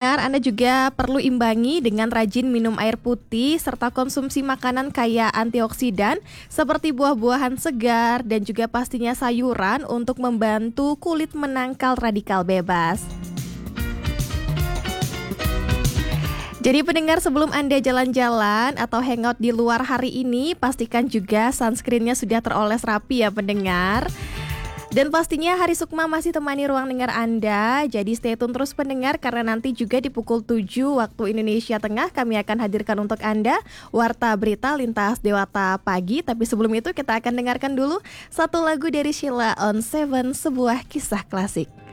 pendengar, Anda juga perlu imbangi dengan rajin minum air putih serta konsumsi makanan kaya antioksidan seperti buah-buahan segar dan juga pastinya sayuran untuk membantu kulit menangkal radikal bebas. Jadi pendengar, sebelum Anda jalan-jalan atau hangout di luar hari ini, pastikan juga sunscreennya sudah teroles rapi ya pendengar. Dan pastinya Hari Sukma masih temani ruang dengar Anda. Jadi stay tune terus pendengar, karena nanti juga di pukul 7 waktu Indonesia Tengah kami akan hadirkan untuk Anda Warta Berita Lintas Dewata Pagi. Tapi sebelum itu kita akan dengarkan dulu satu lagu dari Sheila on 7, sebuah kisah klasik.